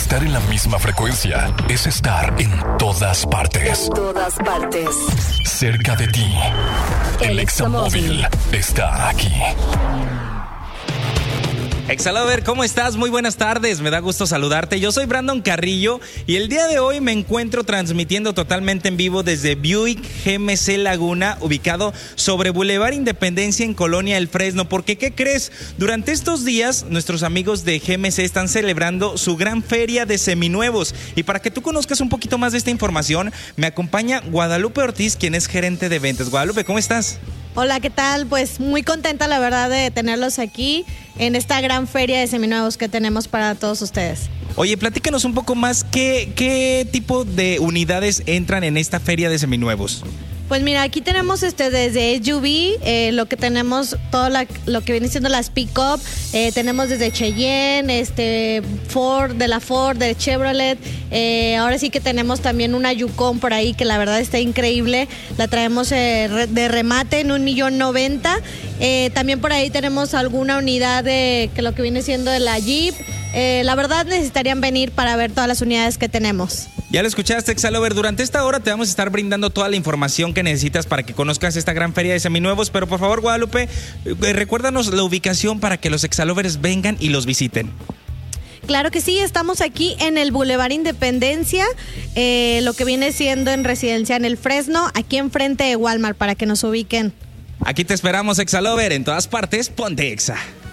Estar en la misma frecuencia es estar en todas partes. En todas partes. Cerca de ti. El Examóvil está aquí. Exalover, ¿cómo estás? Muy buenas tardes, me da gusto saludarte. Yo soy Brandon Carrillo y el día de hoy me encuentro transmitiendo totalmente en vivo desde Buick GMC Laguna, ubicado sobre Boulevard Independencia en Colonia El Fresno. Porque, ¿qué crees? Durante estos días, nuestros amigos de GMC están celebrando su gran feria de seminuevos. Y para que tú conozcas un poquito más de esta información, me acompaña Guadalupe Ortiz, quien es gerente de ventas. Guadalupe, ¿cómo estás? Hola, ¿qué tal? Pues muy contenta, la verdad, de tenerlos aquí en esta gran feria de seminuevos que tenemos para todos ustedes. Oye, platícanos un poco más, ¿qué tipo de unidades entran en esta feria de seminuevos? Pues mira, aquí tenemos desde SUV, lo que tenemos, lo que viene siendo las pick-up, tenemos desde Cheyenne, Ford, de Chevrolet, ahora sí que tenemos también una Yukon por ahí que la verdad está increíble, la traemos de remate en 1,090,000. También por ahí tenemos alguna unidad que lo que viene siendo de la Jeep. La verdad necesitarían venir para ver todas las unidades que tenemos. Ya lo escuchaste, Exalover. Durante esta hora te vamos a estar brindando toda la información que necesitas para que conozcas esta gran feria de seminuevos. Pero por favor, Guadalupe, recuérdanos la ubicación para que los Exalovers vengan y los visiten. Claro que sí, estamos aquí en el Boulevard Independencia, lo que viene siendo en Residencia en El Fresno, aquí enfrente de Walmart, para que nos ubiquen. Aquí te esperamos, Exalover. En todas partes, ponte Exa.